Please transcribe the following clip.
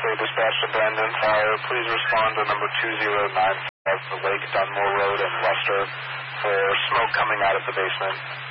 dispatch to Brandon Fire. Please respond to number 2095, the Lake Dunmore Road in Worcester, for smoke coming out of the basement.